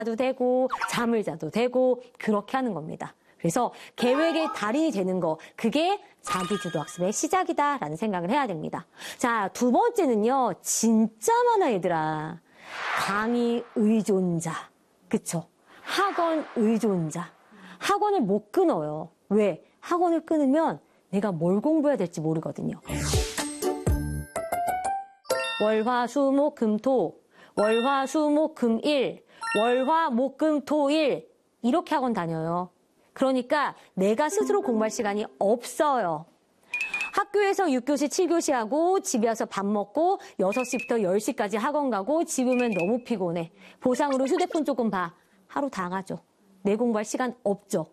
자도 되고 잠을 자도 되고 그렇게 하는 겁니다. 그래서 계획의 달인이 되는 거, 그게 자기주도 학습의 시작이다라는 생각을 해야 됩니다. 자, 두 번째는요. 진짜 많아 얘들아. 강의 의존자. 그쵸? 학원 의존자. 학원을 못 끊어요. 왜? 학원을 끊으면 내가 뭘 공부해야 될지 모르거든요. 월화수목금토, 월화수목금일, 월화목금토일 이렇게 학원 다녀요. 그러니까 내가 스스로 공부할 시간이 없어요. 학교에서 6교시, 7교시 하고 집에 와서 밥 먹고 6시부터 10시까지 학원 가고 집 오면 너무 피곤해. 보상으로 휴대폰 조금 봐. 하루 다 가죠. 내 공부할 시간 없죠.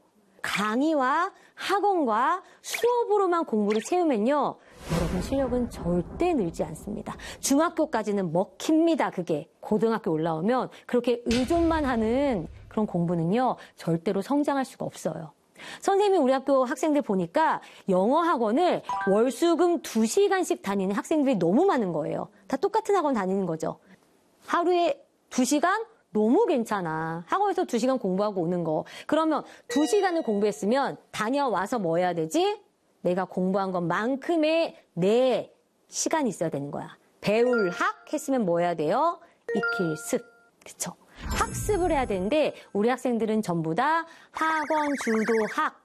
강의와 학원과 수업으로만 공부를 채우면요. 여러분 실력은 절대 늘지 않습니다. 중학교까지는 먹힙니다. 그게. 고등학교 올라오면 그렇게 의존만 하는 그런 공부는요. 절대로 성장할 수가 없어요. 선생님이 우리 학교 학생들 보니까 영어 학원을 월수금 2시간씩 다니는 학생들이 너무 많은 거예요. 다 똑같은 학원 다니는 거죠. 하루에 2시간? 너무 괜찮아. 학원에서 2시간 공부하고 오는 거. 그러면 2시간을 공부했으면 다녀와서 뭐 해야 되지? 내가 공부한 것만큼의 내 시간이 있어야 되는 거야. 배울 학 했으면 뭐 해야 돼요? 익힐 습. 그쵸? 학습을 해야 되는데 우리 학생들은 전부 다 학원 주도 학.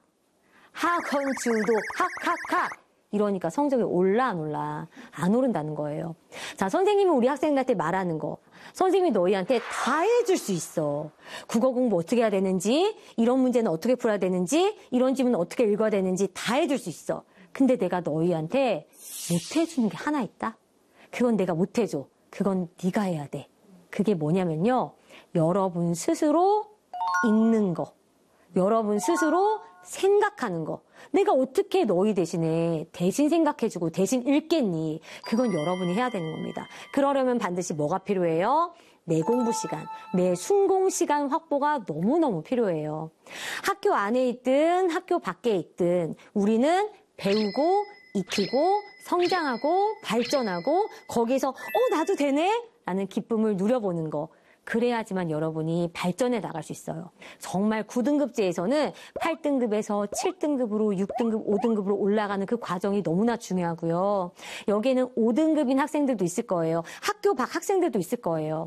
학원 주도 학. 이러니까 성적이 올라 안 올라? 안 오른다는 거예요. 자, 선생님이 우리 학생들한테 말하는 거. 선생님이 너희한테 다 해줄 수 있어. 국어 공부 어떻게 해야 되는지, 이런 문제는 어떻게 풀어야 되는지, 이런 질문은 어떻게 읽어야 되는지 다 해줄 수 있어. 근데 내가 너희한테 못 해주는 게 하나 있다? 그건 내가 못 해줘. 그건 네가 해야 돼. 그게 뭐냐면요. 여러분 스스로 읽는 거. 여러분 스스로 생각하는 거. 내가 어떻게 너희 대신 생각해주고 대신 읽겠니? 그건 여러분이 해야 되는 겁니다. 그러려면 반드시 뭐가 필요해요? 내 공부 시간, 내 순공 시간 확보가 너무너무 필요해요. 학교 안에 있든 학교 밖에 있든 우리는 배우고 익히고 성장하고 발전하고 거기서 나도 되네? 라는 기쁨을 누려보는 거. 그래야지만 여러분이 발전해 나갈 수 있어요. 정말 9등급제에서는 8등급에서 7등급으로 6등급, 5등급으로 올라가는 그 과정이 너무나 중요하고요. 여기에는 5등급인 학생들도 있을 거예요. 학교 밖 학생들도 있을 거예요.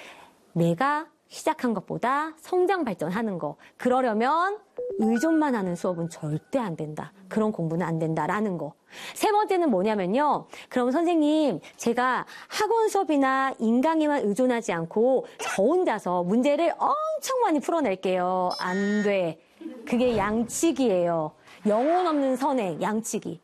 내가 시작한 것보다 성장 발전하는 거. 그러려면 의존만 하는 수업은 절대 안 된다. 그런 공부는 안 된다라는 거. 세 번째는 뭐냐면요. 그럼 선생님, 제가 학원 수업이나 인강에만 의존하지 않고 저 혼자서 문제를 엄청 많이 풀어낼게요. 안 돼. 그게 양치기예요. 영혼 없는 선행, 양치기.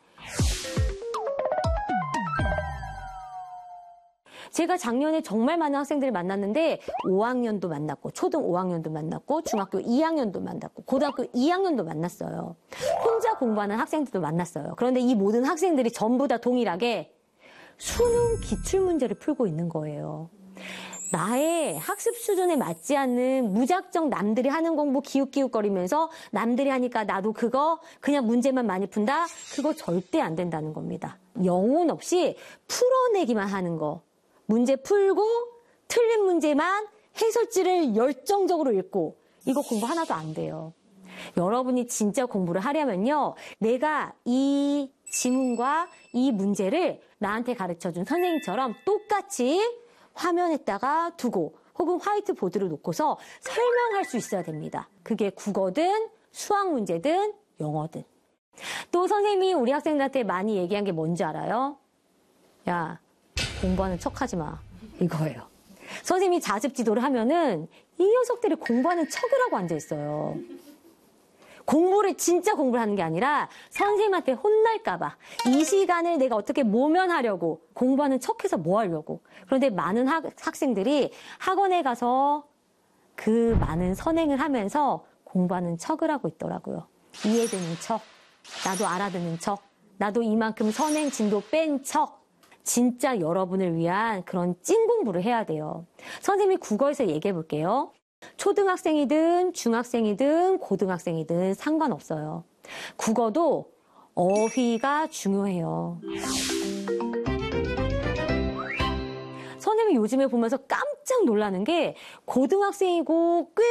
제가 작년에 정말 많은 학생들을 만났는데 5학년도 만났고 초등 5학년도 만났고 중학교 2학년도 만났고 고등학교 2학년도 만났어요. 혼자 공부하는 학생들도 만났어요. 그런데 이 모든 학생들이 전부 다 동일하게 수능 기출문제를 풀고 있는 거예요. 나의 학습 수준에 맞지 않는 무작정 남들이 하는 공부 기웃기웃거리면서 남들이 하니까 나도 그거 그냥 문제만 많이 푼다? 그거 절대 안 된다는 겁니다. 영혼 없이 풀어내기만 하는 거. 문제 풀고 틀린 문제만 해설지를 열정적으로 읽고 이거 공부 하나도 안 돼요. 여러분이 진짜 공부를 하려면요. 내가 이 지문과 이 문제를 나한테 가르쳐준 선생님처럼 똑같이 화면에다가 두고 혹은 화이트보드를 놓고서 설명할 수 있어야 됩니다. 그게 국어든 수학 문제든 영어든. 또 선생님이 우리 학생들한테 많이 얘기한 게 뭔지 알아요? 야, 공부하는 척하지 마. 이거예요. 선생님이 자습 지도를 하면은 이 녀석들이 공부하는 척을 하고 앉아있어요. 진짜 공부를 하는 게 아니라 선생님한테 혼날까봐 이 시간을 내가 어떻게 모면하려고 공부하는 척해서 뭐 하려고. 그런데 많은 학생들이 학원에 가서 그 많은 선행을 하면서 공부하는 척을 하고 있더라고요. 이해되는 척, 나도 알아듣는 척, 나도 이만큼 선행 진도 뺀 척. 진짜 여러분을 위한 그런 찐 공부를 해야 돼요. 선생님이 국어에서 얘기해 볼게요. 초등학생이든 중학생이든 고등학생이든 상관없어요. 국어도 어휘가 중요해요. 선생님이 요즘에 보면서 깜짝 놀라는 게 고등학생이고 꽤